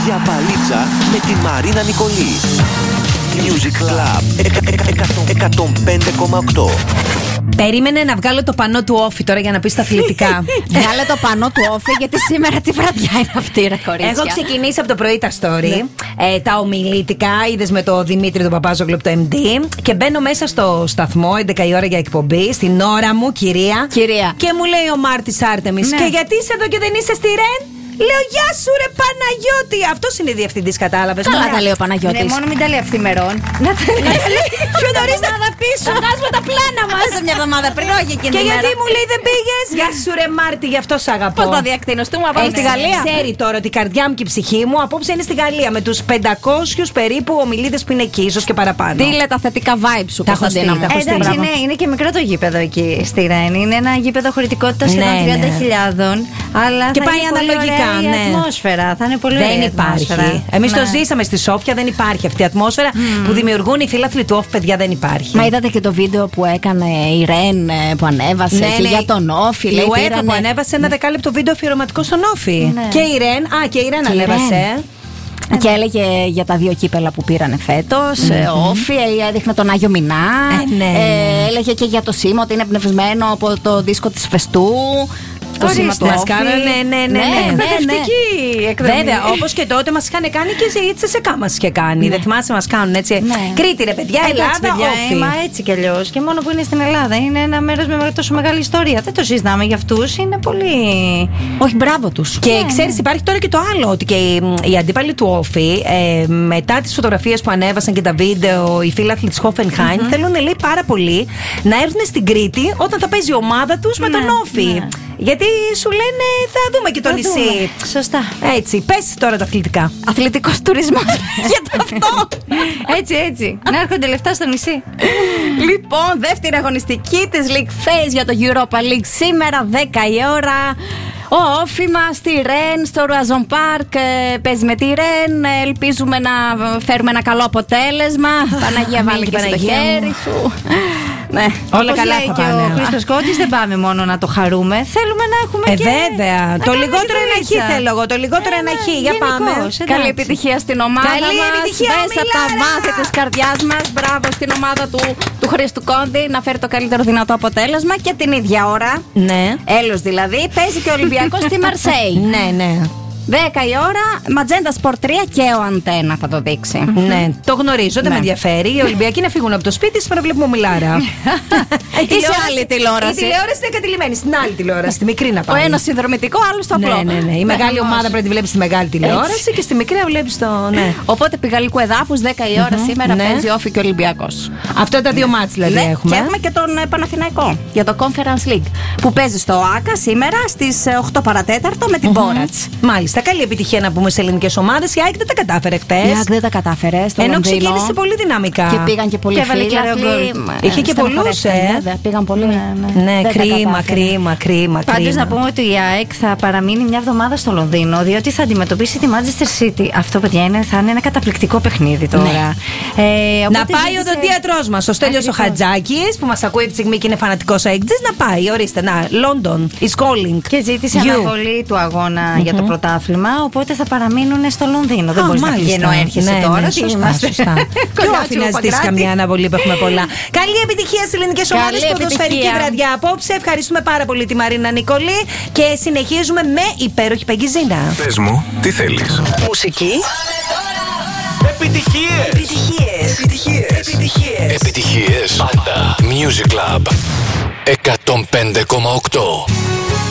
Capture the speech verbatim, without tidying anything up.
Για μπαλίτσα με τη Μαρίνα Νικολή. Music Club εκατόν πέντε κόμμα οκτώ. Περίμενε να βγάλω το πανό του Όφη τώρα για να πει στα αθλητικά. Βγάλε το πανό του Όφη, γιατί σήμερα τι βραδιά είναι αυτή, ρε κορίτσια. Έχω ξεκινήσει από το πρωί τα story, ναι. ε, τα ομιλήτικα, είδες με το Δημήτρη τον Παπάζογλου από το εμ ντι. Και μπαίνω μέσα στο σταθμό, έντεκα η ώρα για εκπομπή, στην ώρα μου, κυρία. Κυρία. Και μου λέει ο Μάρτης Άρτεμις, ναι. Και γιατί είσαι εδώ και δεν είσαι στη Ρεν? Λέω γεια σου ρε Παναγιώτη. Αυτός είναι διευθυντής, κατάλαβες? Καλά τα λέει ο Παναγιώτης. Ναι, μόνο μην τα λέει αυθημερών. Να τα λέει πιο νωρίς να πίσω. Να βγάζουμε τα πλάνα μας. Μια εβδομάδα πριν, όχι εκείνη. Και γιατί μου λέει δεν πήγες? Γεια σου ρε Μάρτη, γι' αυτό σ' αγαπώ. Πώς θα διακτηνωστούμε, να πάμε στη Γαλλία? Ξέρει τώρα ότι η καρδιά μου και η ψυχή μου απόψε είναι στη Γαλλία με τους πεντακόσιους περίπου ομιλήτες που είναι εκεί, ίσως και παραπάνω. Στείλε τα θετικά vibes σου, Κωνσταντίνα μου. Εντάξει, είναι και μικρό το γήπεδο εκεί στη Ρεν. Είναι ένα γήπεδο χωρητικότητας σχεδόν τριάντα χιλιάδων. Και πάει αναλογικά. Η ναι. ατμόσφαιρα θα είναι πολύ ωραία. Δεν υπάρχει. Εμείς ναι. το ζήσαμε στη Σόφια, δεν υπάρχει αυτή η ατμόσφαιρα mm. που δημιουργούν οι φίλαθλοι του Όφη, παιδιά, δεν υπάρχει. Μα είδατε και το βίντεο που έκανε η Ρεν που ανέβασε ναι, και ναι. για τον Όφη. Η λέει, UEFA πήρανε... που ανέβασε ένα δεκάλεπτο βίντεο αφιερωματικό στον Όφη. Ναι. Και η Ρεν, α, και η Ρεν ανέβασε. Και έλεγε για τα δύο κύπελα που πήρανε φέτος. Mm-hmm. Ο Όφη έδειχνε τον Άγιο Μινά. Ε, ναι. ε, έλεγε και για το σήμα ότι είναι εμπνευσμένο από το δίσκο της Φεστού. Το σήμα του μας κάνανε, ναι, ναι, ναι. Εκπαιδευτική εκδρομή. Βέβαια, όπως και τότε μας είχαν κάνει και σε τσεσεκά μας είχε κάνει. Ναι. Δεν θυμάσαι, μας κάνουν έτσι. Ναι. Κρήτη, ρε παιδιά, Ελλάδα, παιδιά, Όφη. Μα έτσι κι αλλιώς. Και μόνο που είναι στην Ελλάδα. Είναι ένα μέρος με τόσο μεγάλη ιστορία. Δεν το συζητάμε για αυτούς. Είναι πολύ. Όχι, μπράβο τους. Και ναι, ξέρεις, ναι. υπάρχει τώρα και το άλλο. Ότι και οι αντίπαλοι του Όφη, ε, μετά τις φωτογραφίες που ανέβασαν και τα βίντεο, οι φίλαθλοι της Hoffenheim, mm-hmm. θέλουν, λέει, πάρα πολύ να έρθουν στην Κρήτη όταν θα παίζει η ομάδα τους με ναι, τον Όφη. Ναι. Γιατί σου λένε θα δούμε και το θα νησί. Δούμε. Σωστά. Έτσι, πες τώρα τα αθλητικά. Αθλητικός τουρισμός. Γιατί αυτό. Έτσι, έτσι. Να έρχονται λεφτά στο νησί. Λοιπόν, δεύτερη αγωνιστική της League Phase για το Europa League σήμερα, δέκα η ώρα. Ο Όφη μας στη Ρεν, στο Ρουαζόν Πάρκ, παίζει με τη Ρεν. Ελπίζουμε να φέρουμε ένα καλό αποτέλεσμα. Παναγία, βάλε και στο χέρι σου. Ναι. Όλα καλά θα πάνε. Και ο Χρήστος Κόντης, δεν πάμε μόνο να το χαρούμε. Θέλουμε να έχουμε ε, και. Βέβαια. Το λιγότερο εναχή θέλω εγώ. Το λιγότερο εναχή. Για πάμε. Καλή επιτυχία στην ομάδα μας. Καλή επιτυχία μέσα από τα βάθη της καρδιάς μας. Μπράβο στην ομάδα του, του Χρήστου Κόντι να φέρει το καλύτερο δυνατό αποτέλεσμα. Και την ίδια ώρα. Ναι. Έλος δηλαδή. Παίζει και ο Ολυμπιακός στη Μαρσέη. Ναι, ναι. δέκα η ώρα, Ματζέντα Sport τρία και ο Αντένα θα το δείξει. Ναι, το γνωρίζω, δεν ναι. με ενδιαφέρει. Οι Ολυμπιακοί να φύγουν από το σπίτι, σήμερα βλέπουμε ομιλάρα. Ή σε άλλη τηλεόραση. Η τηλεόραση είναι κατηλημένη, στην άλλη τηλεόραση, στη μικρή να πάει. Ο ένας συνδρομητικό, άλλο στο απλό. Ναι, ναι, ναι. Η μεγάλη ομάδα πρέπει να τη βλέπει στη μεγάλη τηλεόραση και στη μικρή να βλέπει το. Ναι. Οπότε επί γαλλικού εδάφους, δέκα η ώρα σήμερα παίζει Όφη και Ολυμπιακός. Αυτά τα δύο μάτς δηλαδή έχουμε. Και έχουμε και τον Παναθηναϊκό για το Conference League που παίζει στο ΆΚΑ σήμερα στις οκτώ παρατέταρτο με την Μπόρατς. Μάλιστα. Καλή επιτυχία να πούμε σε ελληνικές ομάδες. Η ΑΕΚ δεν τα κατάφερε χτες. Η ΑΕΚ δεν τα κατάφερε. Ενώ ξεκίνησε πολύ δυναμικά. Και πήγαν και πολλοί φίλοι. Είχε και πολλούς, ε. Πήγαν πολύ. Ναι, κρίμα, κρίμα, κρίμα. Πάντως να πούμε ότι η ΑΕΚ θα παραμείνει μια εβδομάδα στο Λονδίνο, διότι θα αντιμετωπίσει τη Manchester City. Αυτό, παιδιά, είναι, θα είναι ένα καταπληκτικό παιχνίδι τώρα. Ναι. Ε, να πάει ο οδοντίατρός μας, ο Στέλιος ο Χατζάκης, που μας ακούει αυτή τη στιγμή και είναι φανατικός αίγκτης, να πάει. Ορίστε, να, London is calling. Και ζήτησε αναβολή του αγώνα mm-hmm. για το πρωτάθλημα, οπότε θα παραμείνουν στο Λονδίνο. Oh, δεν μπορεί να πηγαίνω, έρχεσαι ναι, τώρα. Ναι, σωστά, σωστά. Και όχι να ζητήσει καμιά αναβολή που έχουμε πολλά. Καλή επιτυχία στις ελληνικές ομάδες, ποδοσφαιρική βραδιά απόψε. Ευχαριστούμε πάρα πολύ τη Μαρίνα Νικολή και συνεχίζουμε με υπέροχη Πεγκιζίνα. Πες μου, τι θέλεις. Μουσική. Επιτυχίες. Επιτυχίες. Επιτυχίες. Επιτυχίες. Επιτυχίες. Πάντα. Music Club εκατόν πέντε κόμμα οκτώ.